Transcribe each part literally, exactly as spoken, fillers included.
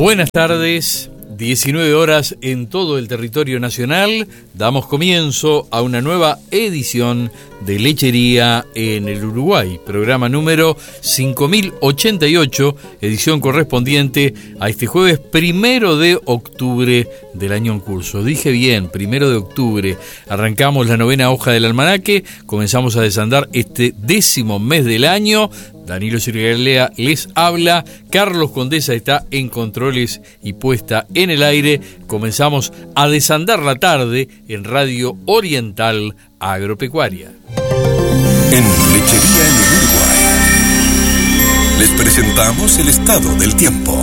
Buenas tardes, diecinueve horas en todo el territorio nacional. Damos comienzo a una nueva edición de Lechería en el Uruguay, programa número cinco mil ochenta y ocho, edición correspondiente a este jueves primero de octubre del año en curso. Dije bien, primero de octubre. Arrancamos la novena hoja del almanaque, comenzamos a desandar este décimo mes del año. Danilo Cirgalea les habla, Carlos Condesa está en controles y puesta en el aire. Comenzamos a desandar la tarde en Radio Oriental Agropecuaria. En Lechería en el Uruguay les presentamos el estado del tiempo.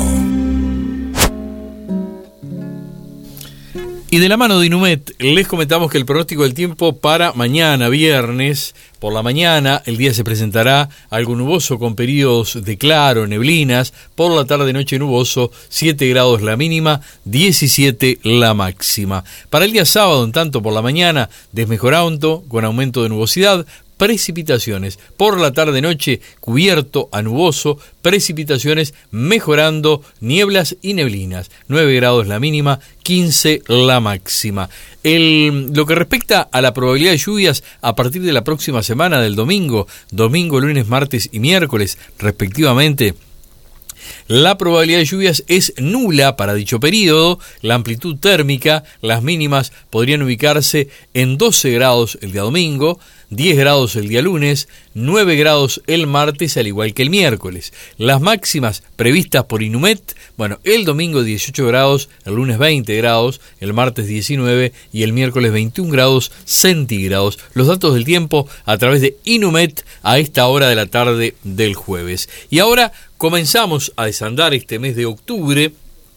Y de la mano de Inumet, les comentamos que el pronóstico del tiempo para mañana, viernes, por la mañana, el día se presentará algo nuboso con periodos de claro, neblinas, por la tarde noche nuboso, siete grados la mínima, diecisiete la máxima. Para el día sábado, en tanto por la mañana, desmejorando con aumento de nubosidad, precipitaciones. Por la tarde-noche, cubierto a nuboso, precipitaciones mejorando, nieblas y neblinas. nueve grados la mínima, quince la máxima. El, lo que respecta a la probabilidad de lluvias a partir de la próxima semana, del domingo, domingo, lunes, martes y miércoles, respectivamente, la probabilidad de lluvias es nula para dicho periodo. La amplitud térmica, las mínimas podrían ubicarse en doce grados el día domingo, diez grados el día lunes, nueve grados el martes, al igual que el miércoles. Las máximas previstas por Inumet, bueno, el domingo dieciocho grados, el lunes veinte grados, el martes diecinueve y el miércoles veintiún grados centígrados. Los datos del tiempo a través de Inumet a esta hora de la tarde del jueves. Y ahora comenzamos a desandar este mes de octubre,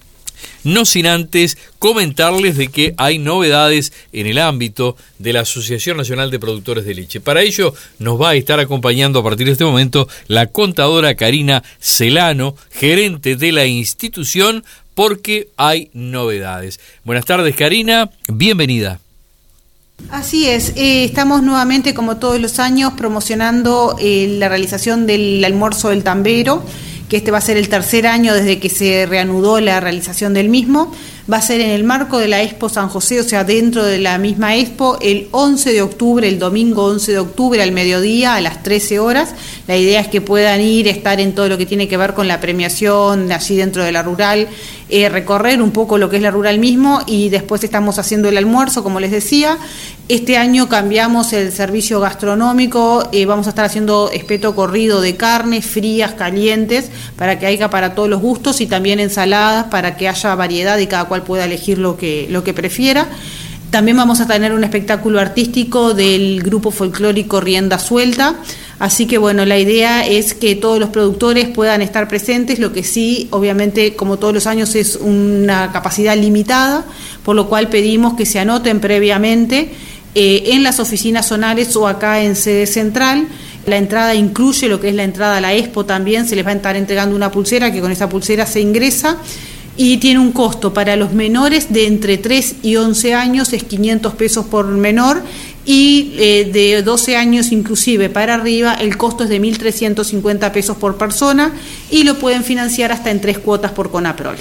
no sin antes comentarles de que hay novedades en el ámbito de la Asociación Nacional de Productores de Leche. Para ello nos va a estar acompañando a partir de este momento la contadora Karina Celano, gerente de la institución, porque hay novedades. Buenas tardes, Karina, bienvenida. Así es, eh, estamos nuevamente, como todos los años, promocionando eh, la realización del almuerzo del tambero, que este va a ser el tercer año desde que se reanudó la realización del mismo. Va a ser en el marco de la Expo San José, o sea, dentro de la misma Expo, el once de octubre, el domingo once de octubre al mediodía, a las trece horas. La idea es que puedan ir, estar en todo lo que tiene que ver con la premiación, allí dentro de la rural, eh, recorrer un poco lo que es la rural mismo, y después estamos haciendo el almuerzo, como les decía. Este año cambiamos el servicio gastronómico, eh, vamos a estar haciendo espeto corrido de carnes frías, calientes, para que haya para todos los gustos, y también ensaladas para que haya variedad y cada cual pueda elegir lo que, lo que prefiera. También vamos a tener un espectáculo artístico del grupo folclórico Rienda Suelta, así que bueno, la idea es que todos los productores puedan estar presentes, lo que sí, obviamente, como todos los años, es una capacidad limitada, por lo cual pedimos que se anoten previamente eh, en las oficinas zonales o acá en sede central. La entrada incluye lo que es la entrada a la Expo también, se les va a estar entregando una pulsera, que con esa pulsera se ingresa, y tiene un costo para los menores de entre tres y once años, es quinientos pesos por menor, y eh, de doce años inclusive para arriba el costo es de mil trescientos cincuenta pesos por persona, y lo pueden financiar hasta en tres cuotas por Conaprole.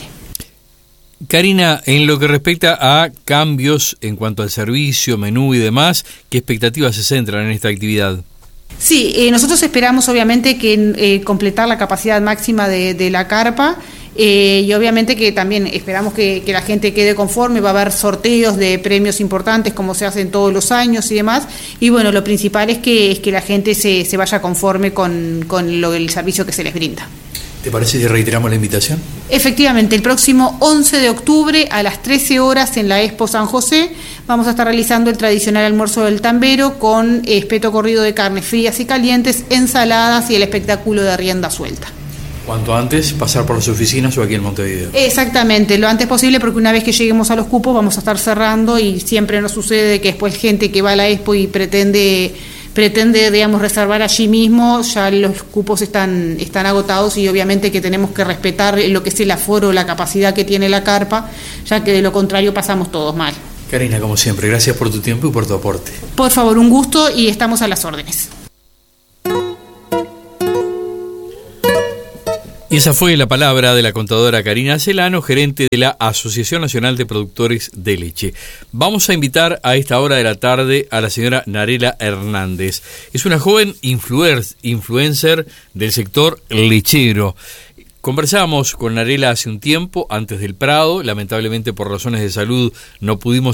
Karina, en lo que respecta a cambios en cuanto al servicio, menú y demás, ¿qué expectativas se centran en esta actividad? Sí, eh, nosotros esperamos obviamente que eh, completar la capacidad máxima de, de la carpa, eh, y obviamente que también esperamos que, que la gente quede conforme. Va a haber sorteos de premios importantes como se hacen todos los años y demás, y bueno, lo principal es que, es que la gente se, se vaya conforme con, con lo, el servicio que se les brinda. ¿Te parece si reiteramos la invitación? Efectivamente, el próximo once de octubre a las trece horas en la Expo San José vamos a estar realizando el tradicional almuerzo del tambero con espeto corrido de carnes frías y calientes, ensaladas y el espectáculo de rienda suelta. Cuanto antes, pasar por las oficinas o aquí en Montevideo. Exactamente, lo antes posible, porque una vez que lleguemos a los cupos vamos a estar cerrando, y siempre nos sucede que después gente que va a la Expo y pretende... pretende, digamos, reservar allí mismo, ya los cupos están, están agotados, y obviamente que tenemos que respetar lo que es el aforo, la capacidad que tiene la carpa, ya que de lo contrario pasamos todos mal. Karina, como siempre, gracias por tu tiempo y por tu aporte. Por favor, un gusto, y estamos a las órdenes. Y esa fue la palabra de la contadora Karina Celano, gerente de la Asociación Nacional de Productores de Leche. Vamos a invitar a esta hora de la tarde a la señora Narela Hernández. Es una joven influer- influencer del sector lechero. Conversamos con Narela hace un tiempo, antes del Prado. Lamentablemente, por razones de salud, no pudimos